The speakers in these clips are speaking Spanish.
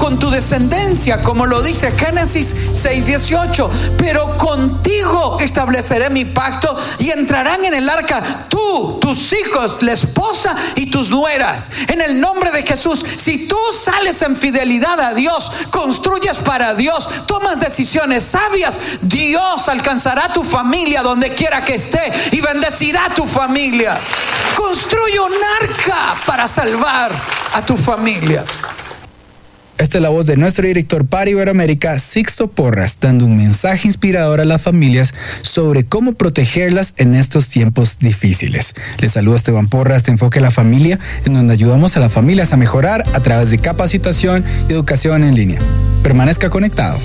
con tu descendencia, como lo dice Génesis 6:18. Pero contigo estableceré mi pacto y entrarán en el arca tú, tus hijos, la esposa y tus nueras. En el nombre de Jesús, si tú sales en fidelidad a Dios, construyes para Dios, tomas decisiones sabias, Dios alcanzará tu familia donde quiera que esté y bendecirá tu familia. Construye un arca para salvar a tu familia. Esta es la voz de nuestro director para Iberoamérica, Sixto Porras, dando un mensaje inspirador a las familias sobre cómo protegerlas en estos tiempos difíciles. Les saluda Esteban Porras de Enfoque a la Familia, en donde ayudamos a las familias a mejorar a través de capacitación y educación en línea. Permanezca conectado.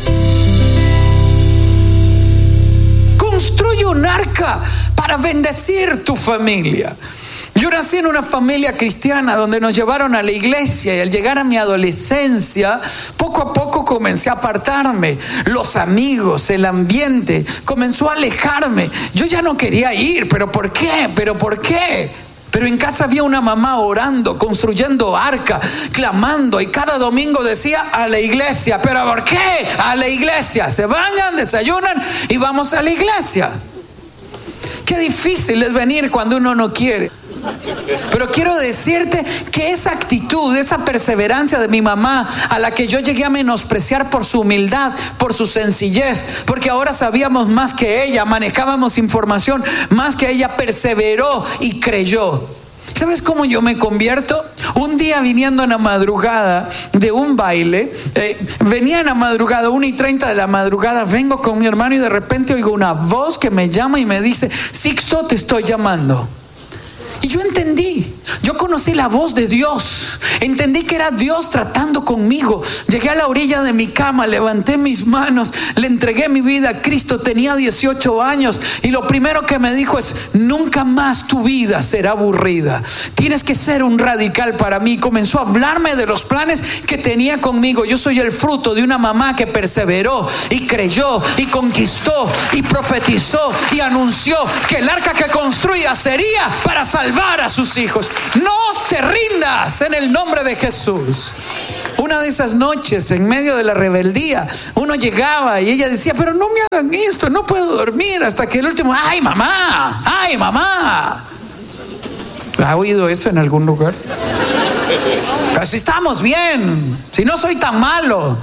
Construye un arca para bendecir tu familia. Yo nací en una familia cristiana donde nos llevaron a la iglesia, y al llegar a mi adolescencia, poco a poco comencé a apartarme. Los amigos, el ambiente comenzó a alejarme. Yo ya no quería ir, ¿pero por qué? Pero en casa había una mamá orando, construyendo arca, clamando, y cada domingo decía: a la iglesia. ¿Pero por qué? A la iglesia. Se bañan, desayunan y vamos a la iglesia. Qué difícil es venir cuando uno no quiere. Pero quiero decirte que esa actitud, esa perseverancia de mi mamá, a la que yo llegué a menospreciar por su humildad, por su sencillez, porque ahora sabíamos más que ella, manejábamos información más que ella, perseveró y creyó. ¿Sabes cómo yo me convierto? Un día viniendo en la madrugada de un baile, venía en la madrugada, 1:30 de la madrugada, vengo con mi hermano y de repente oigo una voz que me llama y me dice: Sixto, te estoy llamando. Y yo entendí, yo conocí la voz de Dios, entendí que era Dios tratando conmigo. Llegué a la orilla de mi cama, levanté mis manos, le entregué mi vida a Cristo. Tenía 18 años y lo primero que me dijo es: nunca más tu vida será aburrida, tienes que ser un radical para mí. Comenzó a hablarme de los planes que tenía conmigo. Yo soy el fruto de una mamá que perseveró y creyó y conquistó y profetizó y anunció que el arca que construía sería para salvar a sus hijos. No te rindas en el nombre de Jesús. Una de esas noches, en medio de la rebeldía, uno llegaba y ella decía: pero no me hagan esto, no puedo dormir. Hasta que el último: ¡ay, mamá! ¡Ay, mamá! ¿Ha oído eso en algún lugar? Pero si estamos bien, si no soy tan malo.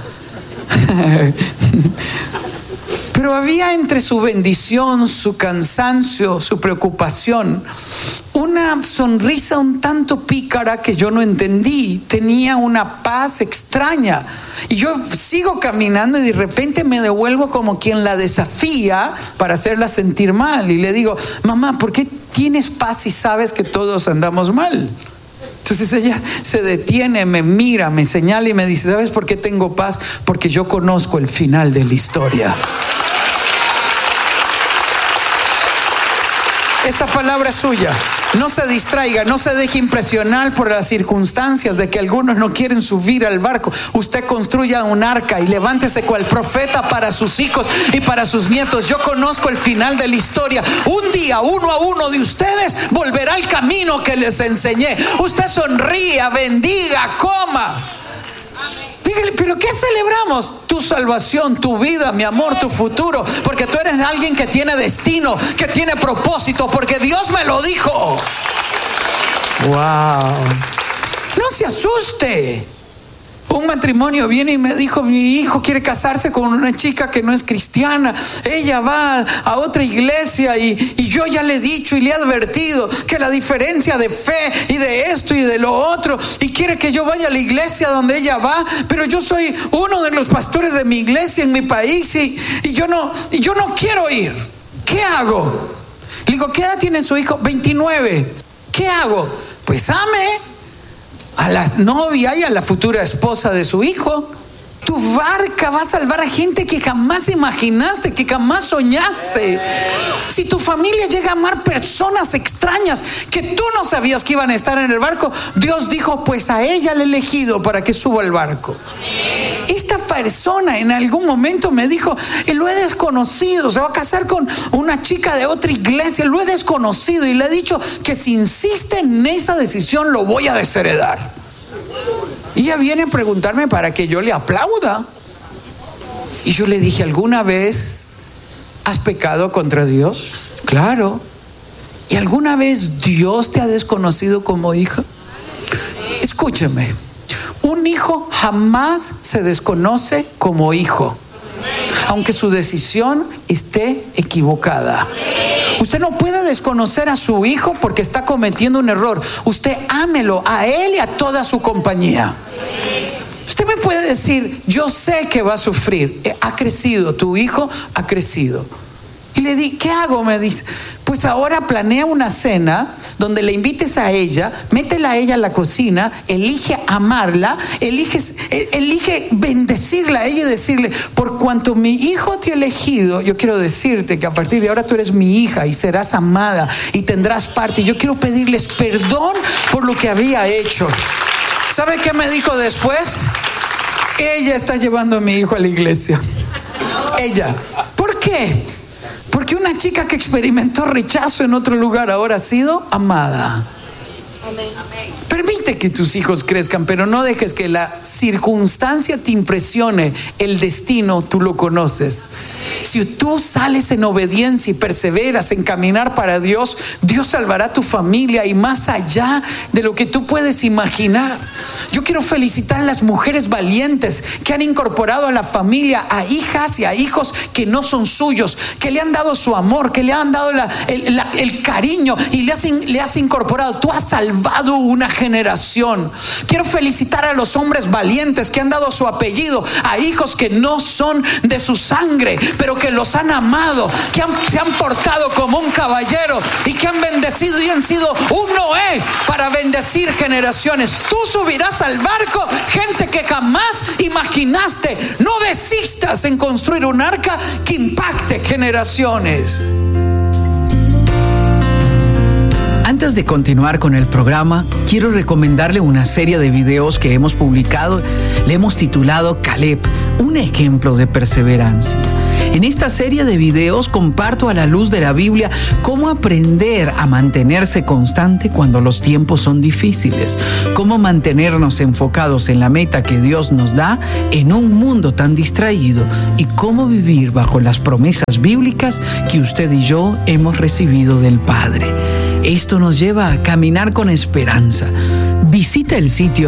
Pero había entre su bendición, su cansancio, su preocupación, una sonrisa un tanto pícara que yo no entendí. Tenía una paz extraña. Y yo sigo caminando y de repente me devuelvo como quien la desafía para hacerla sentir mal. Y le digo: mamá, ¿por qué tienes paz si sabes que todos andamos mal? Entonces ella se detiene, me mira, me señala y me dice: ¿sabes por qué tengo paz? Porque yo conozco el final de la historia. Esta palabra es suya. No se distraiga, no se deje impresionar por las circunstancias de que algunos no quieren subir al barco. Usted construya un arca y levántese cual profeta para sus hijos y para sus nietos. Yo conozco el final de la historia. Un día, uno a uno de ustedes volverá al camino que les enseñé. Usted sonría, bendiga, coma. Dígale: ¿pero qué celebramos? Tu salvación, tu vida, mi amor, tu futuro. Porque tú eres alguien que tiene destino, que tiene propósito, porque Dios me lo dijo. Wow. No se asuste. Un matrimonio viene y me dijo: mi hijo quiere casarse con una chica que no es cristiana. Ella va a otra iglesia y yo ya le he dicho y le he advertido que la diferencia de fe y de esto y de lo otro, y quiere que yo vaya a la iglesia donde ella va, pero yo soy uno de los pastores de mi iglesia en mi país y yo no quiero ir. ¿Qué hago? Le digo: ¿qué edad tiene su hijo? 29. ¿Qué hago? Pues ame a la novia y a la futura esposa de su hijo. Tu barca va a salvar a gente que jamás imaginaste, que jamás soñaste. Si tu familia llega a amar personas extrañas que tú no sabías que iban a estar en el barco, Dios dijo: pues a ella le he elegido para que suba al barco. Esta persona en algún momento me dijo: lo he desconocido, se va a casar con una chica de otra iglesia, lo he desconocido y le he dicho que si insiste en esa decisión lo voy a desheredar. Y ella viene a preguntarme para que yo le aplauda. Y yo le dije, ¿alguna vez has pecado contra Dios? Claro. ¿Y alguna vez Dios te ha desconocido como hija? Escúcheme, un hijo jamás se desconoce como hijo, aunque su decisión esté equivocada. Usted no puede desconocer a su hijo porque está cometiendo un error. Usted ámelo a él y a toda su compañía. Usted me puede decir, yo sé que va a sufrir. Ha crecido, tu hijo ha crecido. Y le di, ¿qué hago? Me dice, pues ahora planea una cena donde le invites a ella, métela a ella a la cocina, elige amarla, elige bendecirla a ella y decirle, por cuanto mi hijo te ha elegido, yo quiero decirte que a partir de ahora tú eres mi hija y serás amada y tendrás parte. Yo quiero pedirles perdón por lo que había hecho. ¿Sabe qué me dijo después? Ella está llevando a mi hijo a la iglesia. Ella. ¿Por qué? Porque una chica que experimentó rechazo en otro lugar ahora ha sido amada. Amén. Permite que tus hijos crezcan, pero no dejes que la circunstancia te impresione. El destino tú lo conoces. Si tú sales en obediencia y perseveras en caminar para Dios, Dios salvará tu familia y más allá de lo que tú puedes imaginar. Yo quiero felicitar a las mujeres valientes que han incorporado a la familia a hijas y a hijos que no son suyos, que le han dado su amor, que le han dado el cariño y le has incorporado. Tú has salvado una generación. Quiero felicitar a los hombres valientes que han dado su apellido a hijos que no son de su sangre, pero que los han amado, que se han portado como un caballero y que han bendecido y han sido un Noé para bendecir generaciones. Tú subirás al barco gente que jamás imaginaste. No desistas en construir un arca que impacte generaciones. Antes de continuar con el programa, quiero recomendarle una serie de videos que hemos publicado. Le hemos titulado Caleb, un ejemplo de perseverancia. En esta serie de videos comparto a la luz de la Biblia cómo aprender a mantenerse constante cuando los tiempos son difíciles, cómo mantenernos enfocados en la meta que Dios nos da en un mundo tan distraído y cómo vivir bajo las promesas bíblicas que usted y yo hemos recibido del Padre. Esto nos lleva a caminar con esperanza. Visita el sitio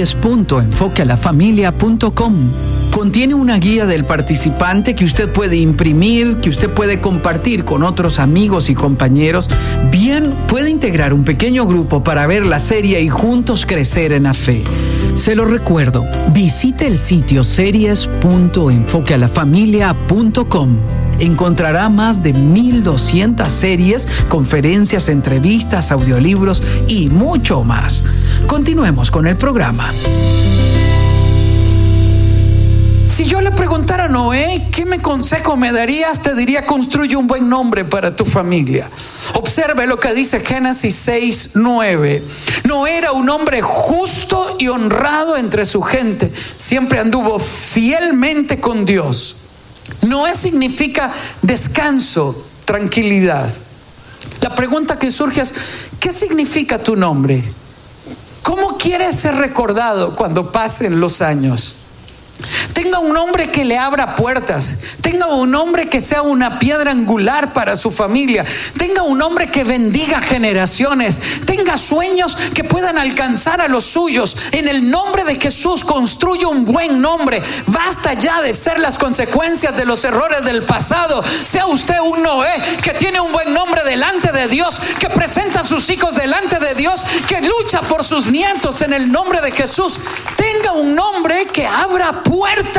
series.enfoquealafamilia.com. Contiene una guía del participante que usted puede imprimir, que usted puede compartir con otros amigos y compañeros. Bien, puede integrar un pequeño grupo para ver la serie y juntos crecer en la fe. Se lo recuerdo, visite el sitio series.enfoquealafamilia.com. Encontrará más de 1,200 series, conferencias, entrevistas, audiolibros y mucho más. Continuemos con el programa. Si yo le preguntara a Noé, ¿qué consejo me darías? Te diría, construye un buen nombre para tu familia. Observe lo que dice Génesis 6:9. Noé era un hombre justo y honrado entre su gente. Siempre anduvo fielmente con Dios. Noé significa descanso, tranquilidad. La pregunta que surge es, ¿qué significa tu nombre? ¿Cómo quieres ser recordado cuando pasen los años? Tenga un nombre que le abra puertas. Tenga un nombre que sea una piedra angular para su familia. Tenga un nombre que bendiga generaciones. Tenga sueños que puedan alcanzar a los suyos. En el nombre de Jesús, construya un buen nombre. Basta ya de ser las consecuencias de los errores del pasado. Sea usted un Noé que tiene un buen nombre delante de Dios, que presenta a sus hijos delante de Dios, que lucha por sus nietos en el nombre de Jesús. Tenga un nombre que abra puertas.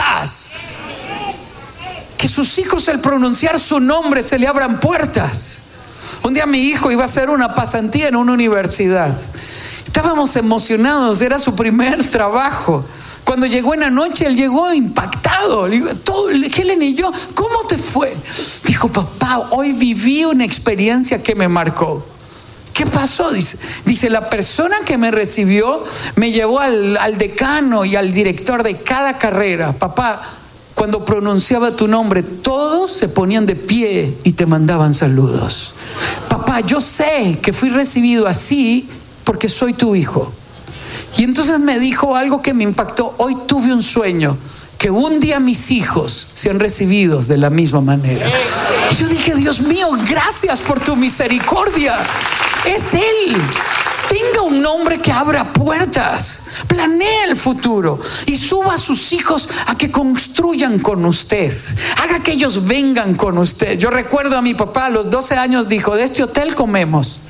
Que sus hijos, al pronunciar su nombre, se le abran puertas. Un día mi hijo iba a hacer una pasantía en una universidad. Estábamos emocionados, era su primer trabajo. Cuando llegó en la noche, él llegó impactado. Le digo, Helen y yo, ¿cómo te fue? Dijo, papá, hoy viví una experiencia que me marcó. ¿Qué pasó? Dice, la persona que me recibió me llevó al decano y al director de cada carrera. Papá, cuando pronunciaba tu nombre, todos se ponían de pie y te mandaban saludos. Papá, yo sé que fui recibido así porque soy tu hijo. Y entonces me dijo algo que me impactó. Hoy tuve un sueño, que un día mis hijos sean recibidos de la misma manera. Y yo dije, Dios mío, gracias por tu misericordia. Es Él. Tenga un nombre que abra puertas, planee el futuro y suba a sus hijos a que construyan con usted. Haga que ellos vengan con usted. Yo recuerdo a mi papá a los 12 años dijo, de este hotel comemos,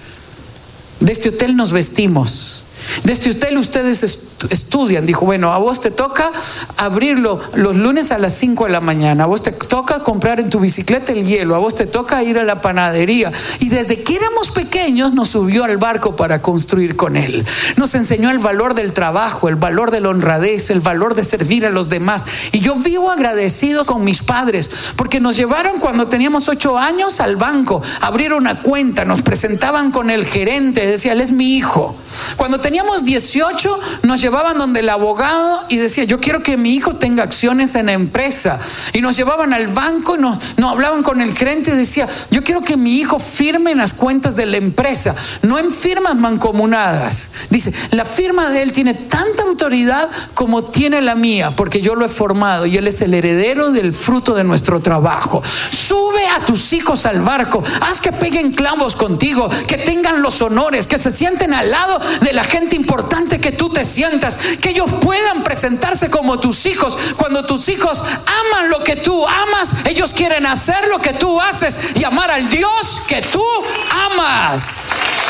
de este hotel nos vestimos, de este hotel ustedes estudian. Dijo, bueno, a vos te toca abrirlo los lunes a las 5 de la mañana, a vos te toca comprar en tu bicicleta el hielo, a vos te toca ir a la panadería. Y desde que éramos pequeños nos subió al barco para construir con él. Nos enseñó el valor del trabajo, el valor de la honradez, el valor de servir a los demás. Y yo vivo agradecido con mis padres porque nos llevaron cuando teníamos 8 años al banco, abrieron una cuenta, nos presentaban con el gerente, decía, él es mi hijo. Cuando teníamos 18 nos llevaban donde el abogado y decía, yo quiero que mi hijo tenga acciones en la empresa. Y nos llevaban al banco y nos hablaban con el gerente y decía, yo quiero que mi hijo firme en las cuentas de la empresa, no en firmas mancomunadas. Dice, la firma de él tiene tanta autoridad como tiene la mía, porque yo lo he formado y él es el heredero del fruto de nuestro trabajo. Sube a tus hijos al barco, haz que peguen clavos contigo, que tengan los honores, que se sienten al lado de la gente importante que tú te sientas, que ellos puedan presentarse como tus hijos. Cuando tus hijos aman lo que tú amas, ellos quieren hacer lo que tú haces y amar al Dios que tú amas.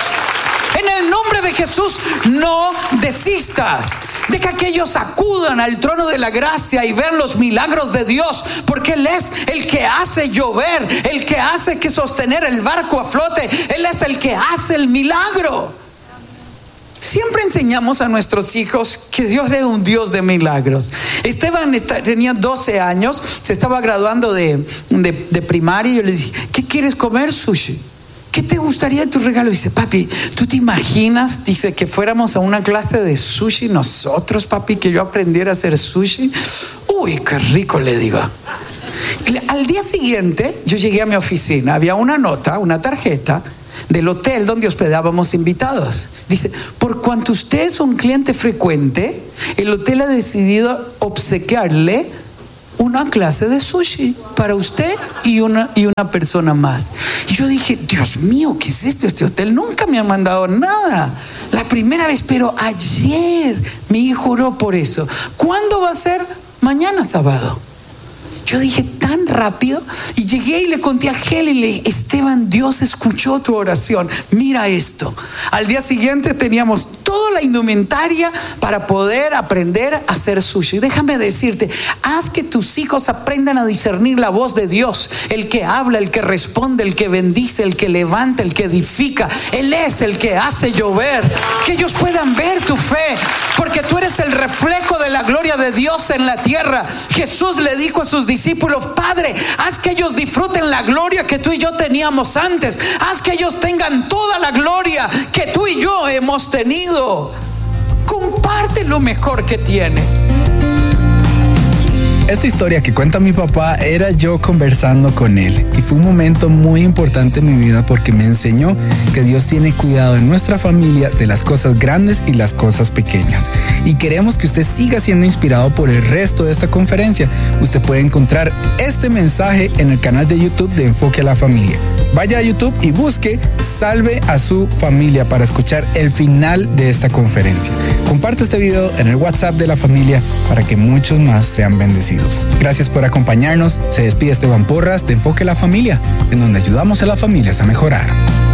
En el nombre de Jesús, no desistas. Deja que ellos acudan al trono de la gracia y vean los milagros de Dios, porque Él es el que hace llover, el que hace que sostener el barco a flote. Él es el que hace el milagro. Siempre enseñamos a nuestros hijos que Dios es un Dios de milagros. Esteban tenía 12 años, se estaba graduando de primaria y yo le dije, ¿qué quieres comer? Sushi. ¿Qué te gustaría de tu regalo? Dice, papi, ¿tú te imaginas? Dice, que fuéramos a una clase de sushi nosotros, papi, que yo aprendiera a hacer sushi. Uy, qué rico, le digo. Al día siguiente yo llegué a mi oficina, había una nota, una tarjeta del hotel donde hospedábamos invitados. Dice, por cuanto usted es un cliente frecuente, el hotel ha decidido obsequiarle una clase de sushi para usted y una persona más. Y yo dije, Dios mío, ¿qué es esto? Este hotel nunca me ha mandado nada. La primera vez, pero ayer mi hijo oró por eso. ¿Cuándo va a ser? Mañana sábado. Yo dije tan rápido y llegué y le conté a Helen y le dije, Esteban, Dios escuchó tu oración, mira esto. Al día siguiente teníamos toda la indumentaria para poder aprender a hacer sushi. Déjame decirte, haz que tus hijos aprendan a discernir la voz de Dios, el que habla, el que responde, el que bendice, el que levanta, el que edifica. Él es el que hace llover, que ellos puedan ver tu fe, porque tú eres el reflejo de la gloria de Dios en la tierra. Jesús le dijo a sus discípulos, Padre, haz que ellos disfruten la gloria que tú y yo teníamos antes. Haz que ellos tengan toda la gloria que tú y yo hemos tenido. Comparte lo mejor que tiene. Esta historia que cuenta mi papá era yo conversando con él y fue un momento muy importante en mi vida porque me enseñó que Dios tiene cuidado en nuestra familia de las cosas grandes y las cosas pequeñas. Y queremos que usted siga siendo inspirado por el resto de esta conferencia. Usted puede encontrar este mensaje en el canal de YouTube de Enfoque a la Familia. Vaya a YouTube y busque Salve a su familia para escuchar el final de esta conferencia. Comparte este video en el WhatsApp de la familia para que muchos más sean bendecidos. Gracias por acompañarnos. Se despide Esteban Porras de Enfoque a la Familia, en donde ayudamos a las familias a mejorar.